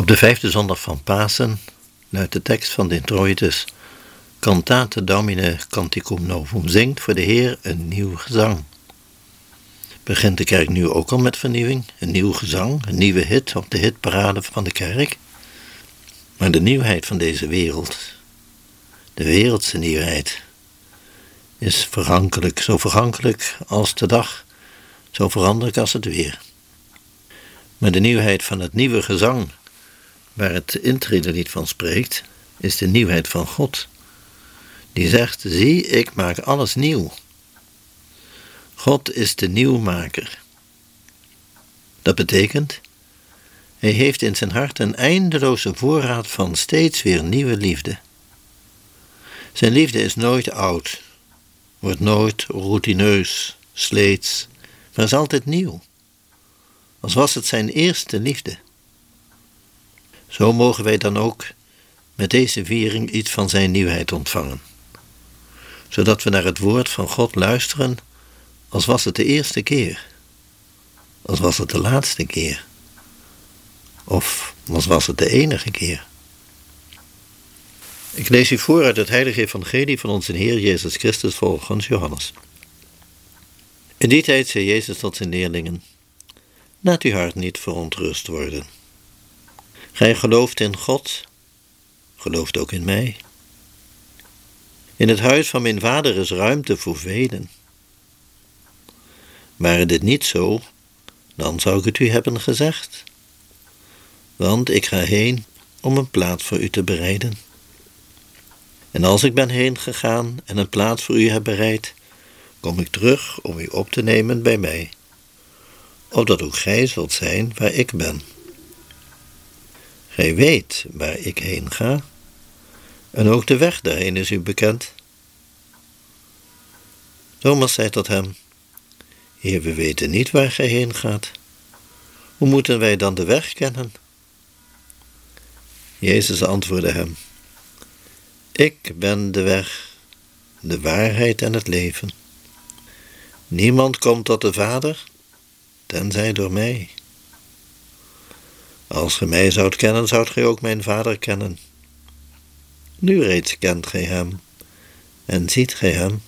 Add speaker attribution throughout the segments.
Speaker 1: de 5e zondag van Pasen luidt de tekst van de introitus: Cantate Domine Canticum Novum, zingt voor de Heer een nieuw gezang. Begint de kerk nu ook al met vernieuwing, een nieuw gezang, een nieuwe hit op de hitparade van de kerk? Maar de nieuwheid van deze wereld, de wereldse nieuwheid, is vergankelijk, zo vergankelijk als de dag, zo veranderlijk als het weer. Maar de nieuwheid van het nieuwe gezang, waar het intredelied van spreekt, is de nieuwheid van God. Die zegt: zie, ik maak alles nieuw. God is de nieuwmaker. Dat betekent, hij heeft in zijn hart een eindeloze voorraad van steeds weer nieuwe liefde. Zijn liefde is nooit oud, wordt nooit routineus, sleets, maar is altijd nieuw. Als was het zijn eerste liefde. Zo mogen wij dan ook met deze viering iets van zijn nieuwheid ontvangen. Zodat we naar het woord van God luisteren als was het de eerste keer. Als was het de laatste keer. Of als was het de enige keer. Ik lees u voor uit het heilige evangelie van onze Heer Jezus Christus volgens Johannes. In die tijd zei Jezus tot zijn leerlingen: laat uw hart niet verontrust worden. Gij gelooft in God, gelooft ook in mij. In het huis van mijn Vader is ruimte voor velen. Ware dit niet zo, dan zou ik het u hebben gezegd. Want ik ga heen om een plaats voor u te bereiden. En als ik ben heen gegaan en een plaats voor u heb bereid, kom ik terug om u op te nemen bij mij, opdat ook gij zult zijn waar ik ben. Gij weet waar ik heen ga, en ook de weg daarheen is u bekend. Thomas zei tot hem: Heer, we weten niet waar gij heen gaat. Hoe moeten wij dan de weg kennen? Jezus antwoordde hem: ik ben de weg, de waarheid en het leven. Niemand komt tot de Vader, tenzij door mij. Als gij mij zoudt kennen, zoudt gij ook mijn Vader kennen. Nu reeds kent gij hem en ziet gij hem.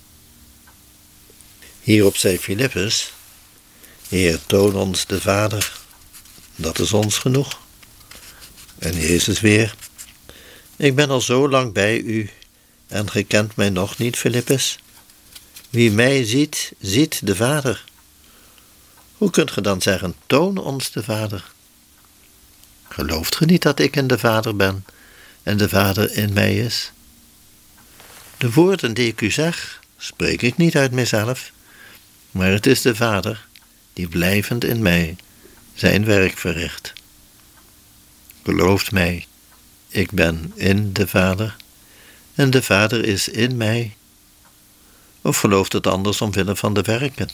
Speaker 1: Hierop zei Filippus: Heer, toon ons de Vader, dat is ons genoeg. En Jezus weer: ik ben al zo lang bij u en gij kent mij nog niet, Filippus. Wie mij ziet, ziet de Vader. Hoe kunt ge dan zeggen: toon ons de Vader? Gelooft ge niet dat ik in de Vader ben en de Vader in mij is? De woorden die ik u zeg, spreek ik niet uit mijzelf, maar het is de Vader die blijvend in mij zijn werk verricht. Gelooft mij, ik ben in de Vader en de Vader is in mij. Of gelooft het anders omwille van de werken?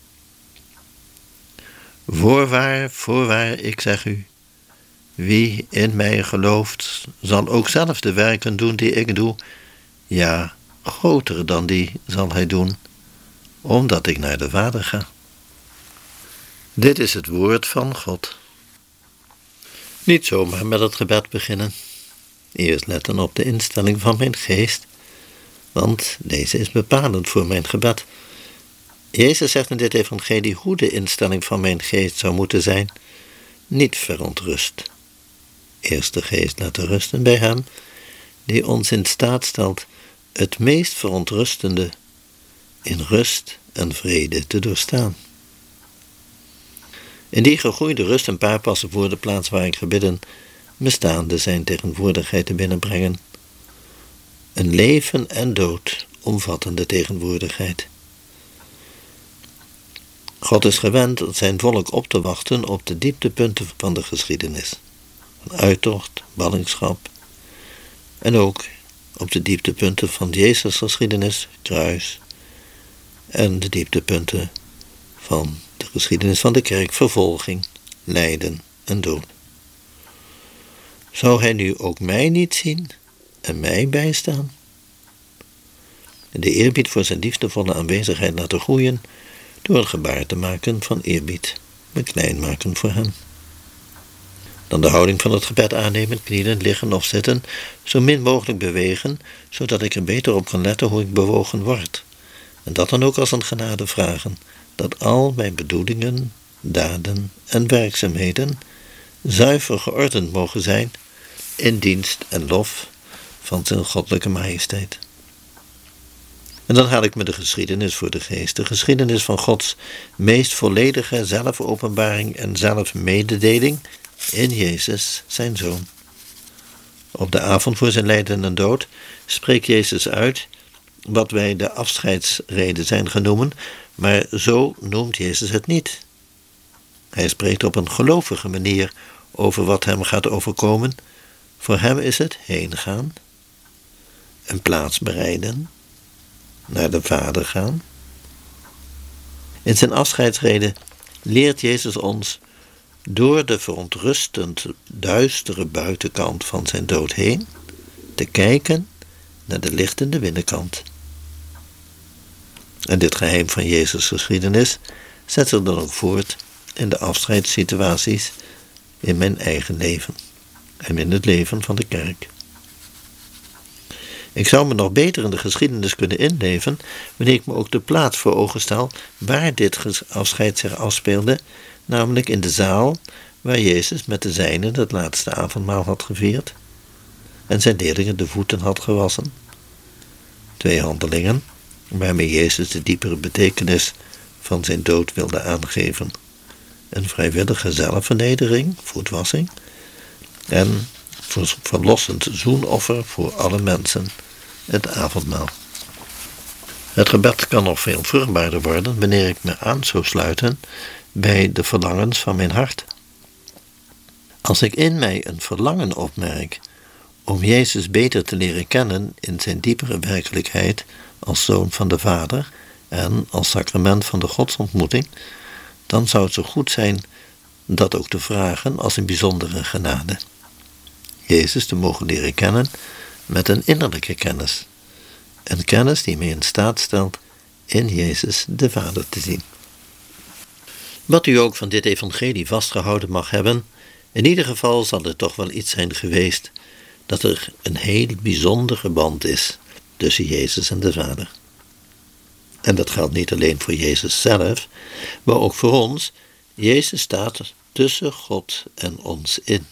Speaker 1: Voorwaar, ik zeg u, wie in mij gelooft, zal ook zelf de werken doen die ik doe. Ja, groter dan die zal hij doen, omdat ik naar de Vader ga. Dit is het woord van God. Niet zomaar met het gebed beginnen. Eerst letten op de instelling van mijn geest, want deze is bepalend voor mijn gebed. Jezus zegt in dit evangelie hoe de instelling van mijn geest zou moeten zijn: niet verontrust. Eerst de geest laten rusten bij hem, die ons in staat stelt het meest verontrustende in rust en vrede te doorstaan. In die gegroeide rust een paar passen voor de plaats waar ik gebidden, bestaande zijn tegenwoordigheid te binnenbrengen. Een leven en dood omvattende tegenwoordigheid. God is gewend zijn volk op te wachten op de dieptepunten van de geschiedenis. Van uittocht, ballingschap. En ook op de dieptepunten van Jezus' geschiedenis, kruis. En de dieptepunten van de geschiedenis van de kerk, vervolging, lijden en dood. Zou hij nu ook mij niet zien en mij bijstaan? De eerbied voor zijn liefdevolle aanwezigheid laten groeien door een gebaar te maken van eerbied, me klein maken voor hem. Dan de houding van het gebed aannemen, knielen, liggen of zitten, zo min mogelijk bewegen, zodat ik er beter op kan letten hoe ik bewogen word. En dat dan ook als een genade vragen, dat al mijn bedoelingen, daden en werkzaamheden zuiver geordend mogen zijn in dienst en lof van zijn goddelijke majesteit. En dan haal ik me de geschiedenis voor de geest, de geschiedenis van Gods meest volledige zelfopenbaring en zelfmededeling in Jezus, zijn Zoon. Op de avond voor zijn lijden en dood spreekt Jezus uit wat wij de afscheidsreden zijn genoemd, maar zo noemt Jezus het niet. Hij spreekt op een gelovige manier over wat hem gaat overkomen. Voor hem is het heen gaan, een plaats bereiden, naar de Vader gaan. In zijn afscheidsrede leert Jezus ons door de verontrustend duistere buitenkant van zijn dood heen te kijken naar de lichtende binnenkant. En dit geheim van Jezus' geschiedenis zet zich dan ook voort in de afscheidssituaties in mijn eigen leven en in het leven van de kerk. Ik zou me nog beter in de geschiedenis kunnen inleven wanneer ik me ook de plaats voor ogen stel waar dit afscheid zich afspeelde, namelijk in de zaal waar Jezus met de zijnen het laatste avondmaal had gevierd en zijn leerlingen de voeten had gewassen. 2 handelingen waarmee Jezus de diepere betekenis van zijn dood wilde aangeven. Een vrijwillige zelfvernedering, voetwassing, en verlossend zoenoffer voor alle mensen, het avondmaal. Het gebed kan nog veel vruchtbaarder worden wanneer ik me aan zou sluiten bij de verlangens van mijn hart. Als ik in mij een verlangen opmerk om Jezus beter te leren kennen in zijn diepere werkelijkheid als Zoon van de Vader en als sacrament van de godsontmoeting, dan zou het zo goed zijn dat ook te vragen als een bijzondere genade. Jezus te mogen leren kennen met een innerlijke kennis. Een kennis die mij in staat stelt in Jezus de Vader te zien. Wat u ook van dit evangelie vastgehouden mag hebben, in ieder geval zal er toch wel iets zijn geweest dat er een heel bijzondere band is tussen Jezus en de Vader. En dat geldt niet alleen voor Jezus zelf, maar ook voor ons. Jezus staat tussen God en ons in.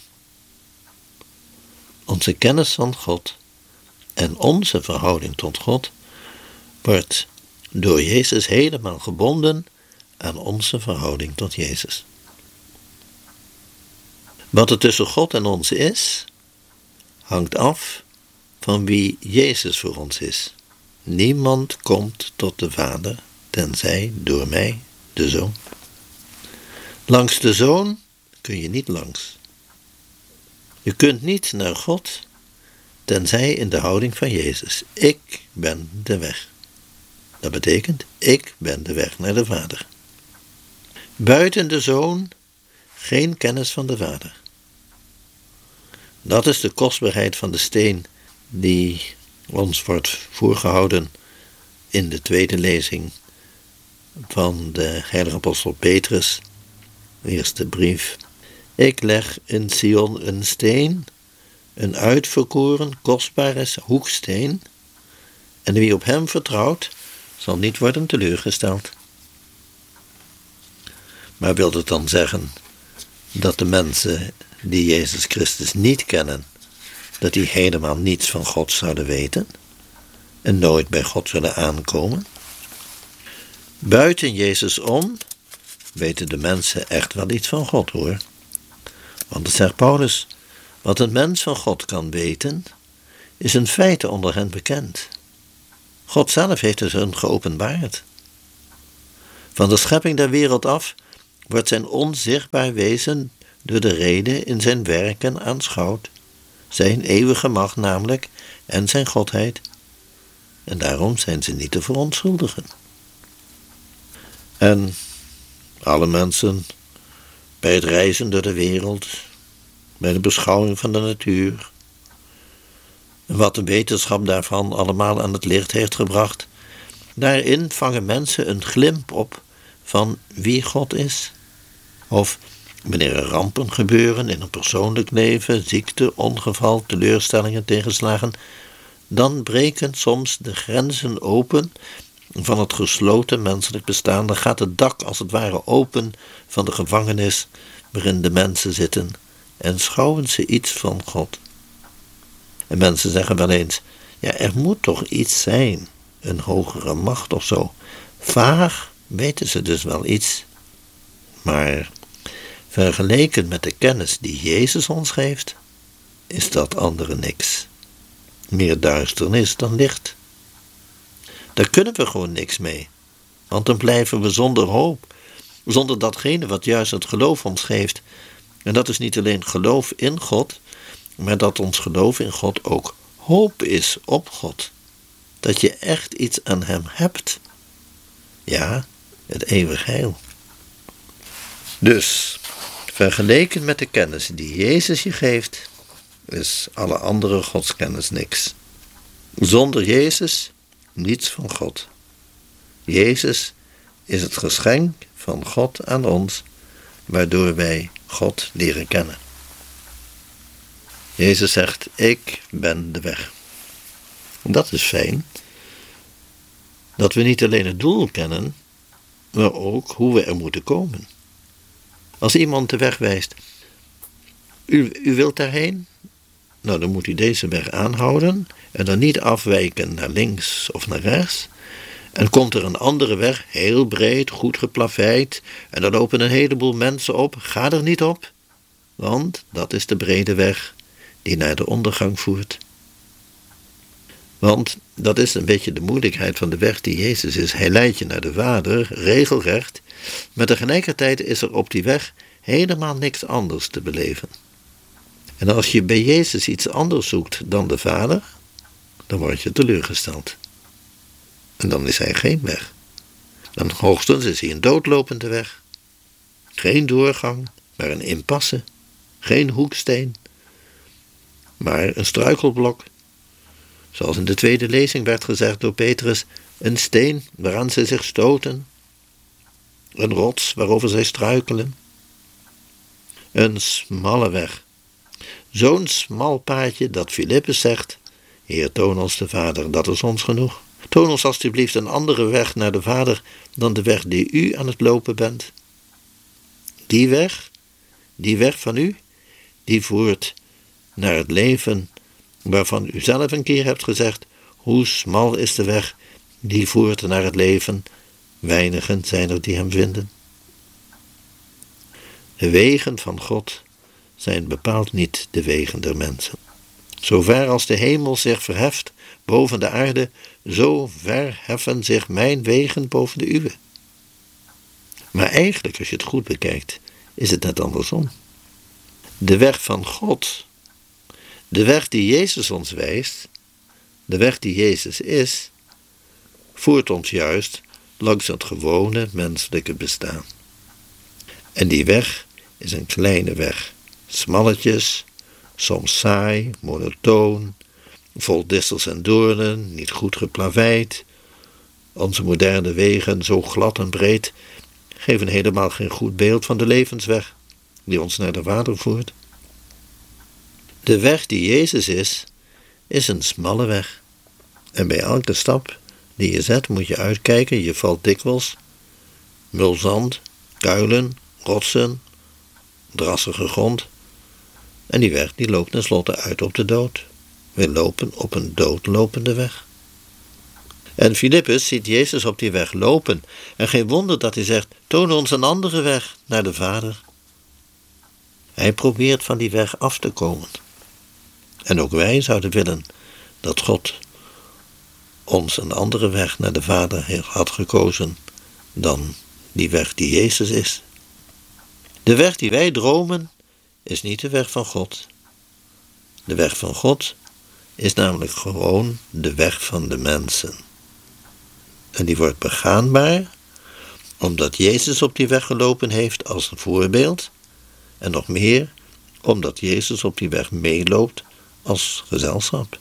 Speaker 1: Onze kennis van God en onze verhouding tot God wordt door Jezus helemaal gebonden aan onze verhouding tot Jezus. Wat er tussen God en ons is, hangt af van wie Jezus voor ons is. Niemand komt tot de Vader, tenzij door mij, de Zoon. Langs de Zoon kun je niet langs. Je kunt niet naar God, tenzij in de houding van Jezus. Ik ben de weg. Dat betekent, ik ben de weg naar de Vader. Buiten de Zoon geen kennis van de Vader. Dat is de kostbaarheid van de steen die ons wordt voorgehouden in de tweede lezing van de heilige apostel Petrus, eerste brief. Ik leg in Sion een steen, een uitverkoren, kostbare hoeksteen, en wie op hem vertrouwt, zal niet worden teleurgesteld. Maar wil het dan zeggen dat de mensen die Jezus Christus niet kennen, dat die helemaal niets van God zouden weten en nooit bij God zullen aankomen? Buiten Jezus om weten de mensen echt wel iets van God, hoor. Want het zegt Paulus, wat een mens van God kan weten, is in feite onder hen bekend. God zelf heeft het hun geopenbaard. Van de schepping der wereld af wordt zijn onzichtbaar wezen door de rede in zijn werken aanschouwd. Zijn eeuwige macht namelijk en zijn godheid. En daarom zijn ze niet te verontschuldigen. En alle mensen bij het reizen door de wereld, bij de beschouwing van de natuur, en wat de wetenschap daarvan allemaal aan het licht heeft gebracht, daarin vangen mensen een glimp op van wie God is. Of Wanneer er rampen gebeuren in een persoonlijk leven, ziekte, ongeval, teleurstellingen, tegenslagen, dan breken soms de grenzen open van het gesloten menselijk bestaan. Dan gaat het dak als het ware open van de gevangenis waarin de mensen zitten en schouwen ze iets van God. En mensen zeggen wel eens, ja, er moet toch iets zijn, een hogere macht of zo. Vaag weten ze dus wel iets, maar vergeleken met de kennis die Jezus ons geeft, is dat andere niks. Meer duisternis dan licht. Daar kunnen we gewoon niks mee, want dan blijven we zonder hoop, zonder datgene wat juist het geloof ons geeft. En dat is niet alleen geloof in God, maar dat ons geloof in God ook hoop is op God. Dat je echt iets aan Hem hebt. Ja, het eeuwig heil. Dus, vergeleken met de kennis die Jezus je geeft, is alle andere godskennis niks. Zonder Jezus niets van God. Jezus is het geschenk van God aan ons, waardoor wij God leren kennen. Jezus zegt, ik ben de weg. Dat is fijn, dat we niet alleen het doel kennen, maar ook hoe we er moeten komen. Als iemand de weg wijst, u wilt daarheen? Nou, dan moet u deze weg aanhouden en dan niet afwijken naar links of naar rechts. En komt er een andere weg, heel breed, goed geplaveid, en dan lopen een heleboel mensen op. Ga er niet op, want dat is de brede weg die naar de ondergang voert. Want dat is een beetje de moeilijkheid van de weg die Jezus is. Hij leidt je naar de Vader, regelrecht, maar tegelijkertijd is er op die weg helemaal niks anders te beleven. En als je bij Jezus iets anders zoekt dan de Vader, dan word je teleurgesteld. En dan is hij geen weg. Dan hoogstens is hij een doodlopende weg. Geen doorgang, maar een impasse. Geen hoeksteen, maar een struikelblok. Zoals in de tweede lezing werd gezegd door Petrus, een steen waaraan zij zich stoten. Een rots waarover zij struikelen. Een smalle weg. Zo'n smal paadje dat Filippus zegt, Heer, toon ons de Vader, dat is ons genoeg. Toon ons alstublieft een andere weg naar de Vader dan de weg die u aan het lopen bent. Die weg van u, die voert naar het leven waarvan u zelf een keer hebt gezegd, hoe smal is de weg, die voert naar het leven, weinigen zijn er die hem vinden. De wegen van God zijn bepaald niet de wegen der mensen. Zo ver als de hemel zich verheft boven de aarde, zo ver heffen zich mijn wegen boven de uwe. Maar eigenlijk, als je het goed bekijkt, is het net andersom. De weg van God, de weg die Jezus ons wijst, de weg die Jezus is, voert ons juist langs het gewone menselijke bestaan. En die weg is een kleine weg, smalletjes, soms saai, monotoon, vol distels en doornen, niet goed geplaveid. Onze moderne wegen, zo glad en breed, geven helemaal geen goed beeld van de levensweg die ons naar de Vader voert. De weg die Jezus is een smalle weg. En bij elke stap die je zet moet je uitkijken, je valt dikwijls. Mulzand, kuilen, rotsen, drassige grond. En die weg die loopt tenslotte uit op de dood. We lopen op een doodlopende weg. En Filippus ziet Jezus op die weg lopen. En geen wonder dat hij zegt, toon ons een andere weg naar de Vader. Hij probeert van die weg af te komen. En ook wij zouden willen dat God ons een andere weg naar de Vader had gekozen dan die weg die Jezus is. De weg die wij dromen is niet de weg van God. De weg van God is namelijk gewoon de weg van de mensen. En die wordt begaanbaar omdat Jezus op die weg gelopen heeft als een voorbeeld en nog meer omdat Jezus op die weg meeloopt als gezelschap.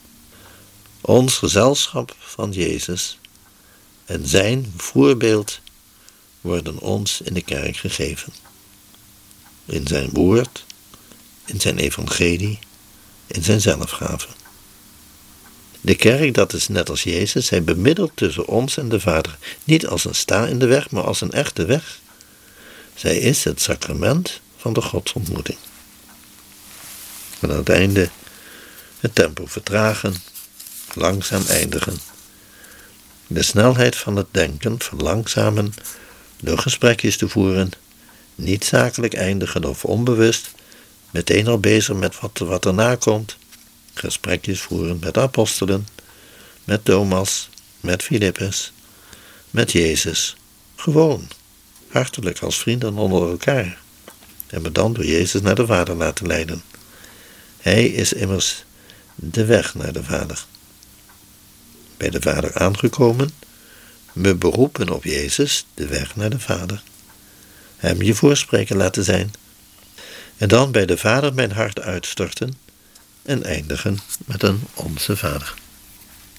Speaker 1: Ons gezelschap van Jezus en zijn voorbeeld worden ons in de kerk gegeven. in zijn woord, in zijn evangelie, in zijn zelfgave. De kerk, dat is net als Jezus, hij bemiddelt tussen ons en de Vader. Niet als een sta in de weg, maar als een echte weg. Zij is het sacrament van de godsontmoeting. En aan het einde het tempo vertragen, langzaam eindigen. De snelheid van het denken verlangzamen door gesprekjes te voeren, niet zakelijk eindigen of onbewust, meteen al bezig met wat erna komt. Gesprekjes voeren met apostelen, met Thomas, met Filippus, met Jezus. Gewoon, hartelijk als vrienden onder elkaar. En me dan door Jezus naar de Vader laten leiden. Hij is immers de weg naar de Vader. Bij de Vader aangekomen, me beroepen op Jezus, de weg naar de Vader. Hem je voorspreker laten zijn. En dan bij de Vader mijn hart uitstorten en eindigen met een Onze Vader.